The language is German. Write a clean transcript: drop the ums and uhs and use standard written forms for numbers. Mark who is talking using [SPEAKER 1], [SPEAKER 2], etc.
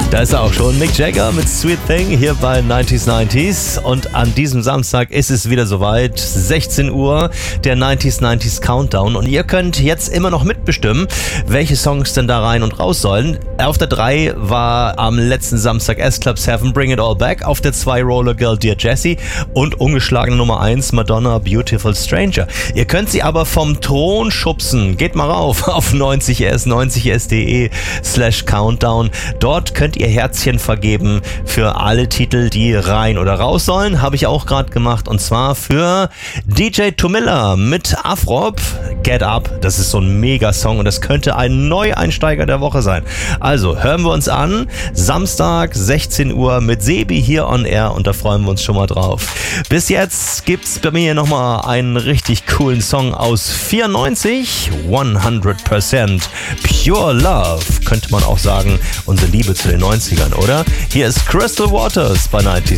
[SPEAKER 1] Da ist er auch schon, Mick Jagger mit Sweet Thing hier bei 90s. Und an diesem Samstag ist es wieder soweit, 16 Uhr, der 90s Countdown. Und ihr könnt jetzt immer noch mitbestimmen, welche Songs denn da rein und raus sollen. Auf der 3 war am letzten Samstag S-Club 7 Bring It All Back, auf der 2 Roller Girl Dear Jessie und ungeschlagene Nummer 1 Madonna Beautiful Stranger. Ihr könnt sie aber vom Thron schubsen. Geht mal rauf auf 90s.de/Countdown. Dort könnt ihr Herzchen vergeben für alle Titel, die rein oder raus sollen. Habe ich auch gerade gemacht, und zwar für DJ Tomilla mit Afrop, Get Up. Das ist so ein Megasong und das könnte ein Neueinsteiger der Woche sein. Also hören wir uns an, Samstag 16 Uhr mit Sebi hier on Air, und da freuen wir uns schon mal drauf. Bis jetzt gibt's bei mir nochmal einen richtig coolen Song aus 94, 100% Pure Love, könnte man auch sagen, unsere Liebe zu den 90ern, oder? Hier ist Crystal Waters bei 90s.